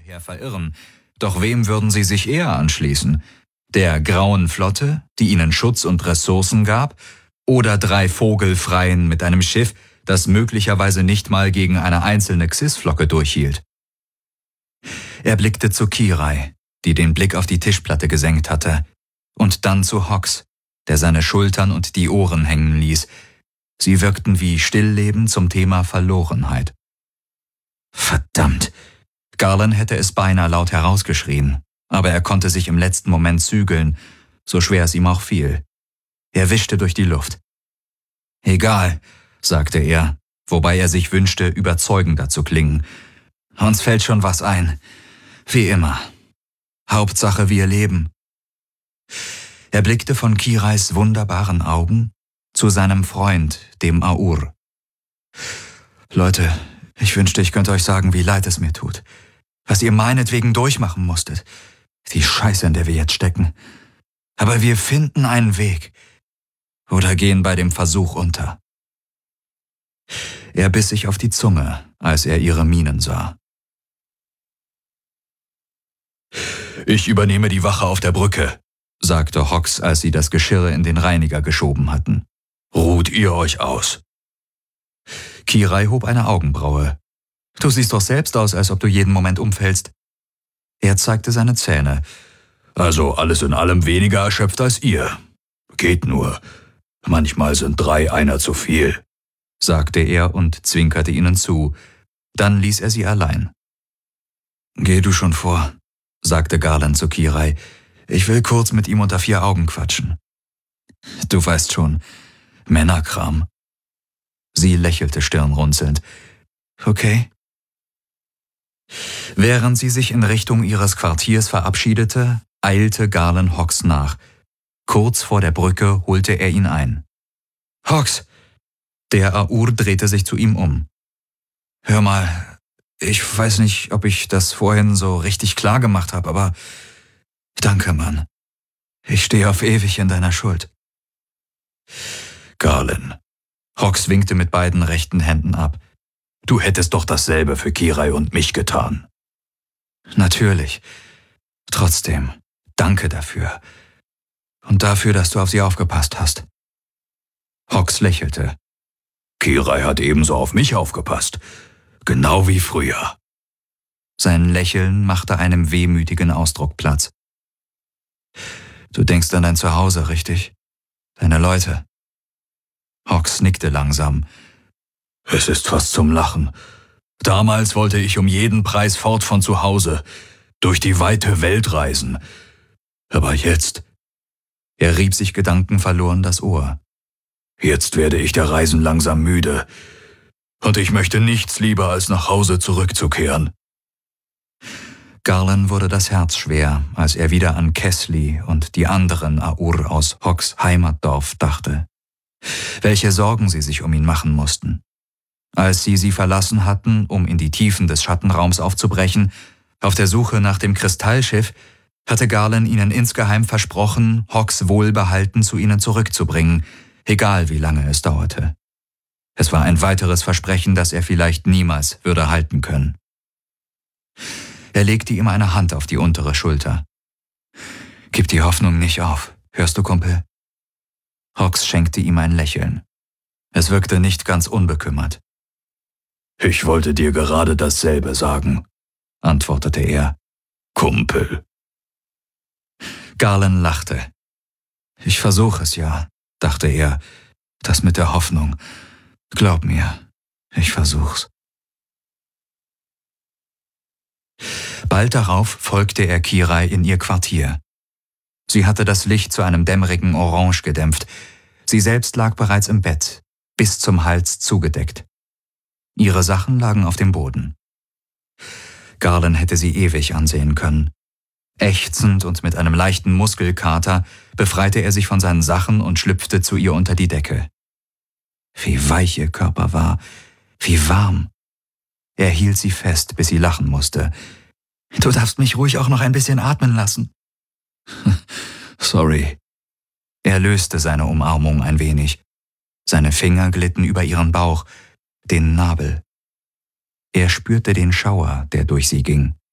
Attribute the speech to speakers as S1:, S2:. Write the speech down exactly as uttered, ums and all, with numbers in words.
S1: hierher verirren. Doch wem würden sie sich eher anschließen? Der Grauen Flotte, die ihnen Schutz und Ressourcen gab, oder drei Vogelfreien mit einem Schiff, das möglicherweise nicht mal gegen eine einzelne Xys-Flocke durchhielt? Er blickte zu Kirai, die den Blick auf die Tischplatte gesenkt hatte, und dann zu Hox, der seine Schultern und die Ohren hängen ließ. Sie wirkten wie Stillleben zum Thema Verlorenheit. Verdammt! Garland hätte es beinahe laut herausgeschrien, aber er konnte sich im letzten Moment zügeln, so schwer es ihm auch fiel. Er wischte durch die Luft. »Egal«, sagte er, wobei er sich wünschte, überzeugender zu klingen. »Uns fällt schon was ein. Wie immer. Hauptsache, wir leben.« Er blickte von Kirais wunderbaren Augen zu seinem Freund, dem Aur. »Leute, ich wünschte, ich könnte euch sagen, wie leid es mir tut. Was ihr meinetwegen durchmachen musstet. Die Scheiße, in der wir jetzt stecken. Aber wir finden einen Weg. Oder gehen bei dem Versuch unter.« Er biss sich auf die Zunge, als er ihre Mienen sah. »Ich übernehme die Wache auf der Brücke«, sagte Hox, als sie das Geschirr in den Reiniger geschoben hatten. »Ruht ihr euch aus?« Kirai hob eine Augenbraue. »Du siehst doch selbst aus, als ob du jeden Moment umfällst.« Er zeigte seine Zähne. »Also alles in allem weniger erschöpft als ihr. Geht nur. Manchmal sind drei einer zu viel«, sagte er und zwinkerte ihnen zu. Dann ließ er sie allein. »Geh du schon vor«, sagte Garland zu Kirai. »Ich will kurz mit ihm unter vier Augen quatschen.« »Du weißt schon, Männerkram.« Sie lächelte stirnrunzelnd. »Okay.« Während sie sich in Richtung ihres Quartiers verabschiedete, eilte Garland Hox nach. Kurz vor der Brücke holte er ihn ein. »Hox!« Der Aur drehte sich zu ihm um. »Hör mal, ich weiß nicht, ob ich das vorhin so richtig klar gemacht habe, aber danke, Mann. Ich stehe auf ewig in deiner Schuld.« »Garland«, Hox winkte mit beiden rechten Händen ab. »Du hättest doch dasselbe für Kirai und mich getan.« »Natürlich. Trotzdem, danke dafür. Und dafür, dass du auf sie aufgepasst hast.« Hox lächelte. »Kirai hat ebenso auf mich aufgepasst. Genau wie früher.« Sein Lächeln machte einem wehmütigen Ausdruck Platz. »Du denkst an dein Zuhause, richtig? Deine Leute?« Hox nickte langsam. »Es ist fast zum Lachen. Damals wollte ich um jeden Preis fort von zu Hause, durch die weite Welt reisen. Aber jetzt...« Er rieb sich gedankenverloren das Ohr. »Jetzt werde ich der Reisen langsam müde. Und ich möchte nichts lieber, als nach Hause zurückzukehren.« Garland wurde das Herz schwer, als er wieder an Kesli und die anderen Aur aus Hox Heimatdorf dachte. Welche Sorgen sie sich um ihn machen mussten. Als sie sie verlassen hatten, um in die Tiefen des Schattenraums aufzubrechen, auf der Suche nach dem Kristallschiff, hatte Garland ihnen insgeheim versprochen, Hox wohlbehalten zu ihnen zurückzubringen, egal wie lange es dauerte. Es war ein weiteres Versprechen, das er vielleicht niemals würde halten können. Er legte ihm eine Hand auf die untere Schulter. »Gib die Hoffnung nicht auf, hörst du, Kumpel?« Hox schenkte ihm ein Lächeln. Es wirkte nicht ganz unbekümmert. »Ich wollte dir gerade dasselbe sagen«, antwortete er. »Kumpel.« Garland lachte. »Ich versuche es ja«, dachte er. »Das mit der Hoffnung. Glaub mir, ich versuch's.« Bald darauf folgte er Kirai in ihr Quartier. Sie hatte das Licht zu einem dämmerigen Orange gedämpft. Sie selbst lag bereits im Bett, bis zum Hals zugedeckt. Ihre Sachen lagen auf dem Boden. Garland hätte sie ewig ansehen können. Ächzend und mit einem leichten Muskelkater befreite er sich von seinen Sachen und schlüpfte zu ihr unter die Decke. Wie weich ihr Körper war, wie warm. Er hielt sie fest, bis sie lachen musste. »Du darfst mich ruhig auch noch ein bisschen atmen lassen.« »Sorry.« Er löste seine Umarmung ein wenig. Seine Finger glitten über ihren Bauch, den Nabel. Er spürte den Schauer, der durch sie ging.